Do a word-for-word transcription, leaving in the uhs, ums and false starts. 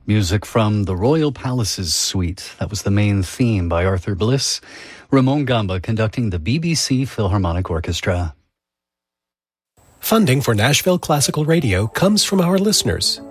Music from the Royal Palaces Suite. That was the main theme by Arthur Bliss. Ramon Gamba conducting the B B C Philharmonic Orchestra. Funding for Nashville Classical Radio comes from our listeners